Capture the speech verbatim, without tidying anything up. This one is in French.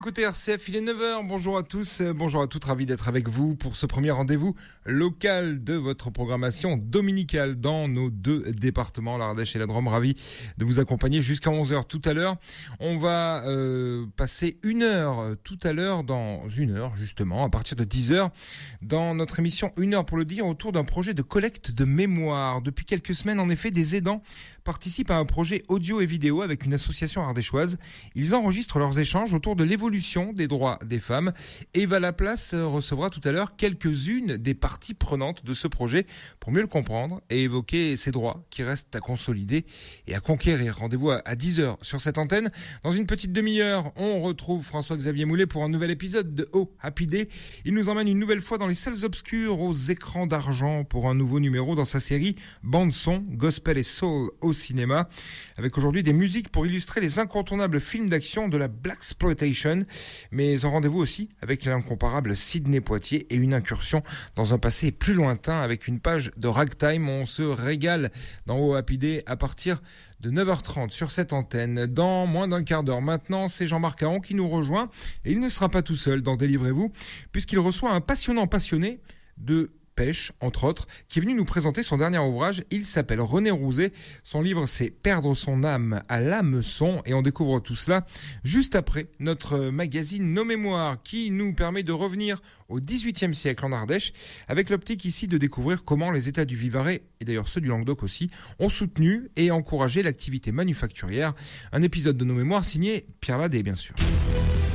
Écoutez R C F, il est neuf heures, bonjour à tous, euh, bonjour à toutes, ravi d'être avec vous pour ce premier rendez-vous local de votre programmation dominicale dans nos deux départements, l'Ardèche et la Drôme. Ravi de vous accompagner jusqu'à onze heures tout à l'heure. On va euh, passer une heure euh, tout à l'heure, dans une heure justement, à partir de dix heures, dans notre émission Une heure pour le dire, autour d'un projet de collecte de mémoire. Depuis quelques semaines, en effet, des aidants participent à un projet audio et vidéo avec une association ardéchoise. Ils enregistrent leurs échanges autour de l'évolution des droits des femmes. Eva Laplace recevra tout à l'heure quelques-unes des parties prenantes de ce projet pour mieux le comprendre et évoquer ces droits qui restent à consolider et à conquérir. Rendez-vous à dix heures sur cette antenne. Dans une petite demi-heure, on retrouve François-Xavier Moulet pour un nouvel épisode de Oh Happy Day. Il nous emmène une nouvelle fois dans les salles obscures aux écrans d'argent pour un nouveau numéro dans sa série Bande-son, Gospel et Soul au cinéma, avec aujourd'hui des musiques pour illustrer les incontournables films d'action de la Blaxploitation, mais un rendez-vous aussi avec l'incomparable Sidney Poitier et une incursion dans un passé plus lointain avec une page de ragtime. On se régale dans Oh Happy Day à partir de neuf heures trente sur cette antenne. Dans moins d'un quart d'heure maintenant, c'est Jean-Marc Aron qui nous rejoint et il ne sera pas tout seul dans Délivrez-vous puisqu'il reçoit un passionnant passionné de pêche, entre autres, qui est venu nous présenter son dernier ouvrage. Il s'appelle René Rouzet. Son livre, c'est Perdre son âme à l'hameçon. Et on découvre tout cela juste après notre magazine Nos Mémoires, qui nous permet de revenir au dix-huitième siècle en Ardèche, avec l'optique ici de découvrir comment les États du Vivarais, et d'ailleurs ceux du Languedoc aussi, ont soutenu et encouragé l'activité manufacturière. Un épisode de Nos Mémoires signé Pierre Ladet, bien sûr.